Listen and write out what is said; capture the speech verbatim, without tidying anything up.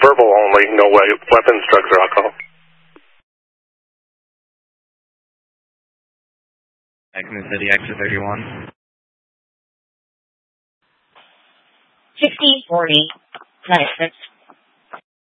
verbal only, no way, weapons, drugs, or alcohol. Acme City, exit thirty-one. sixty forty, ninety-six.